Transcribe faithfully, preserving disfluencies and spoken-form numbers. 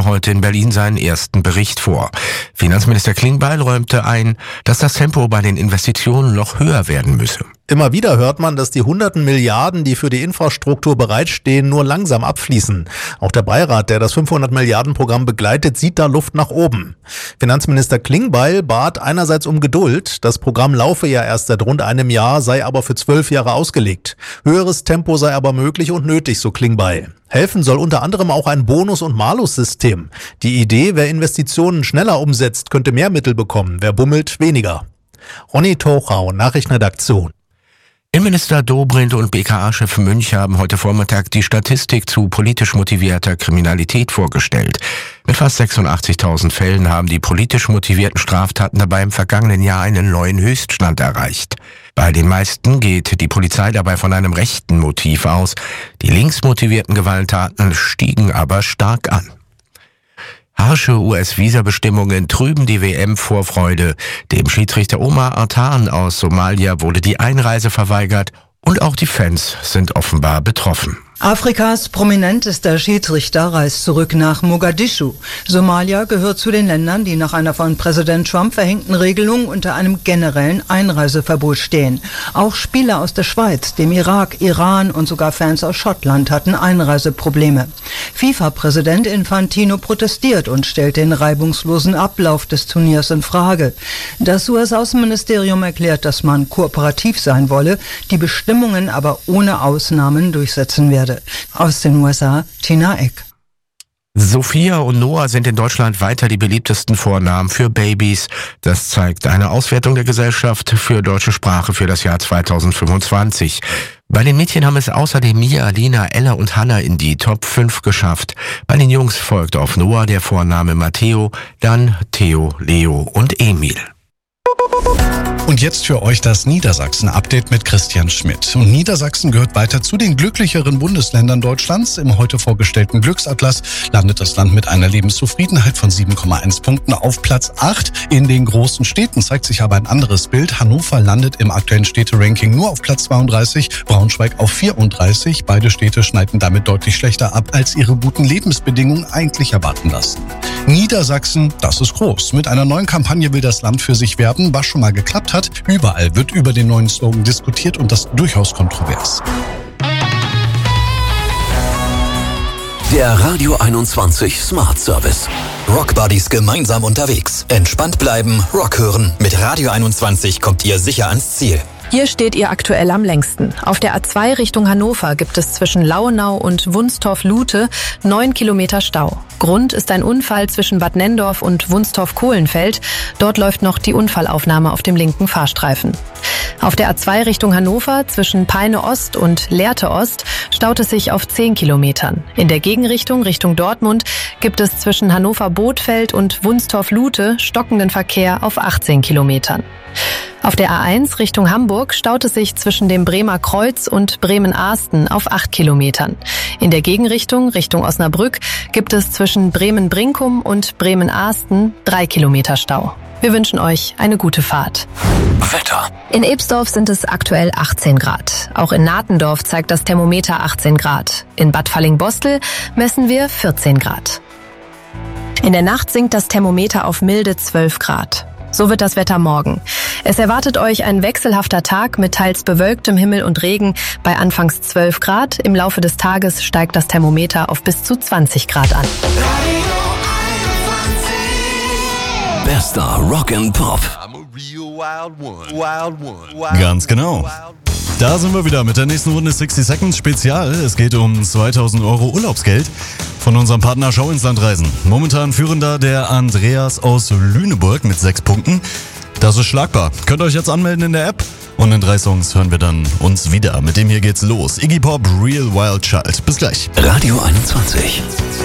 heute in Berlin seinen ersten Bericht vor. Finanzminister Klingbeil räumte ein, dass das Tempo bei den Investitionen noch höher werden müsse. Immer wieder hört man, dass die hunderten Milliarden, die für die Infrastruktur bereitstehen, nur langsam abfließen. Auch der Beirat, der das fünfhundert Milliarden Programm begleitet, sieht da Luft nach oben. Finanzminister Klingbeil bat einerseits um Geduld. Das Programm laufe ja erst seit rund einem Jahr, sei aber für zwölf Jahre ausgelegt. Höheres Tempo sei aber möglich und nötig, so Klingbeil. Helfen soll unter anderem auch ein Bonus- und Malus-System. Die Idee, wer Investitionen schneller umsetzt, könnte mehr Mittel bekommen, wer bummelt, weniger. Ronny Tochau, Nachrichtenredaktion. Innenminister Dobrindt und B K A-Chef Münch haben heute Vormittag die Statistik zu politisch motivierter Kriminalität vorgestellt. Mit fast sechsundachtzigtausend Fällen haben die politisch motivierten Straftaten dabei im vergangenen Jahr einen neuen Höchststand erreicht. Bei den meisten geht die Polizei dabei von einem rechten Motiv aus. Die links motivierten Gewalttaten stiegen aber stark an. Harsche U S-Visabestimmungen trüben die W M-Vorfreude. Dem Schiedsrichter Omar Artan aus Somalia wurde die Einreise verweigert und auch die Fans sind offenbar betroffen. Afrikas prominentester Schiedsrichter reist zurück nach Mogadischu. Somalia gehört zu den Ländern, die nach einer von Präsident Trump verhängten Regelung unter einem generellen Einreiseverbot stehen. Auch Spieler aus der Schweiz, dem Irak, Iran und sogar Fans aus Schottland hatten Einreiseprobleme. FIFA-Präsident Infantino protestiert und stellt den reibungslosen Ablauf des Turniers in Frage. Das U S-Außenministerium erklärt, dass man kooperativ sein wolle, die Bestimmungen aber ohne Ausnahmen durchsetzen werde. Aus den U S A, Tina Eck. Sophia und Noah sind in Deutschland weiter die beliebtesten Vornamen für Babys. Das zeigt eine Auswertung der Gesellschaft für deutsche Sprache für das Jahr zweitausendfünfundzwanzig. Bei den Mädchen haben es außerdem Mia, Alina, Ella und Hannah in die Top fünf geschafft. Bei den Jungs folgt auf Noah der Vorname Matteo, dann Theo, Leo und Emil. Und jetzt für euch das Niedersachsen-Update mit Christian Schmidt. Und Niedersachsen gehört weiter zu den glücklicheren Bundesländern Deutschlands. Im heute vorgestellten Glücksatlas landet das Land mit einer Lebenszufriedenheit von sieben Komma eins Punkten auf Platz acht. In den großen Städten zeigt sich aber ein anderes Bild. Hannover landet im aktuellen Städteranking nur auf Platz zweiunddreißig, Braunschweig auf vierunddreißig. Beide Städte schneiden damit deutlich schlechter ab, als ihre guten Lebensbedingungen eigentlich erwarten lassen. Niedersachsen, das ist groß. Mit einer neuen Kampagne will das Land für sich werben, was schon mal geklappt hat. Überall wird über den neuen Slogan diskutiert und das durchaus kontrovers. Der Radio einundzwanzig Smart Service. Rock Buddies gemeinsam unterwegs. Entspannt bleiben, Rock hören. Mit Radio einundzwanzig kommt ihr sicher ans Ziel. Hier steht ihr aktuell am längsten. Auf der A zwei Richtung Hannover gibt es zwischen Lauenau und Wunstorf-Lute neun Kilometer Stau. Grund ist ein Unfall zwischen Bad Nendorf und Wunstorf-Kohlenfeld. Dort läuft noch die Unfallaufnahme auf dem linken Fahrstreifen. Auf der A zwei Richtung Hannover zwischen Peine Ost und Lehrte Ost staut es sich auf zehn Kilometern. In der Gegenrichtung Richtung Dortmund gibt es zwischen Hannover-Bothfeld und Wunstorf-Lute stockenden Verkehr auf achtzehn Kilometern. Auf der A eins Richtung Hamburg staut es sich zwischen dem Bremer Kreuz und Bremen-Ahsten auf acht Kilometern. In der Gegenrichtung Richtung Osnabrück gibt es zwischen Bremen-Brinkum und Bremen-Ahsten drei Kilometer Stau. Wir wünschen euch eine gute Fahrt. Wetter. In Ebsdorf sind es aktuell achtzehn Grad. Auch in Natendorf zeigt das Thermometer achtzehn Grad. In Bad Falling-Bostel messen wir vierzehn Grad. In der Nacht sinkt das Thermometer auf milde zwölf Grad. So wird das Wetter morgen. Es erwartet euch ein wechselhafter Tag mit teils bewölktem Himmel und Regen bei anfangs zwölf Grad. Im Laufe des Tages steigt das Thermometer auf bis zu zwanzig Grad an. Bester Rock and Pop. Ganz genau. Da sind wir wieder mit der nächsten Runde sixty Seconds Spezial. Es geht um zweitausend Euro Urlaubsgeld von unserem Partner Schau ins Land Reisen. Momentan führender der Andreas aus Lüneburg mit sechs Punkten. Das ist schlagbar. Könnt ihr euch jetzt anmelden in der App. Und in drei Songs hören wir dann uns wieder. Mit dem hier geht's los. Iggy Pop, Real Wild Child. Bis gleich. Radio einundzwanzig.